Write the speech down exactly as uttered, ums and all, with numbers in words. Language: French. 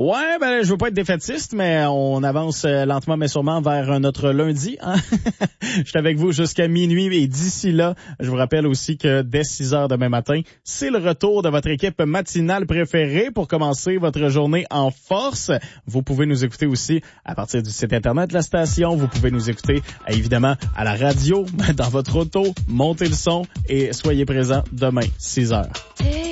Ouais, ben je veux pas être défaitiste, mais on avance euh, lentement mais sûrement vers notre lundi. Hein? Je suis avec vous jusqu'à minuit et d'ici là, je vous rappelle aussi que dès six heures demain matin, c'est le retour de votre équipe matinale préférée pour commencer votre journée en force. Vous pouvez nous écouter aussi à partir du site internet de la station. Vous pouvez nous écouter euh, évidemment à la radio, dans votre auto. Montez le son et soyez présents demain, six heures.